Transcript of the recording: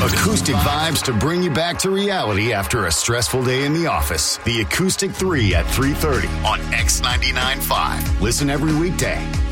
Acoustic vibes to bring you back to reality after a stressful day in the office. The Acoustic 3 at 3:30 on X99.5. Listen every weekday